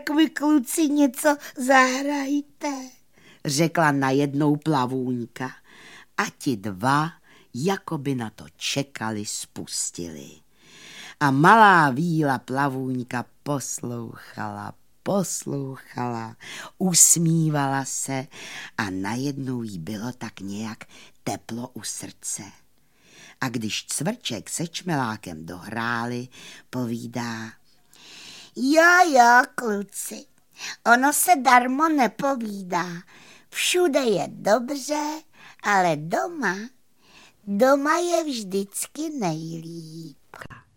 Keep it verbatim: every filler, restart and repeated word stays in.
tak mi kluci něco zahrajte, řekla najednou Plavůňka. A ti dva, jako by na to čekali, spustili. A malá Víla Plavůňka poslouchala, poslouchala, usmívala se a najednou jí bylo tak nějak teplo u srdce. A když Cvrček se Čmelákem dohráli, povídá: Jo, jo, kluci, ono se darmo nepovídá. Všude je dobře, ale doma, doma je vždycky nejlíp.